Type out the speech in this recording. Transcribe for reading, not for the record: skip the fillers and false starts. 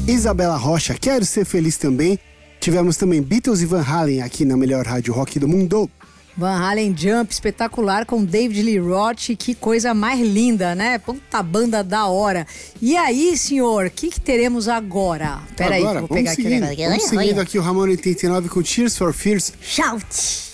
Isabela Rocha, Quero Ser Feliz Também. Tivemos também Beatles e Van Halen aqui na melhor rádio rock do mundo. Van Halen Jump, espetacular, com David Lee Roth, que coisa mais linda, né? Puta banda da hora. E aí, senhor, o que teremos agora? Peraí, vou pegar aqui. Vamos seguindo aqui o Ramon 89 com Tears for Fears. Shout!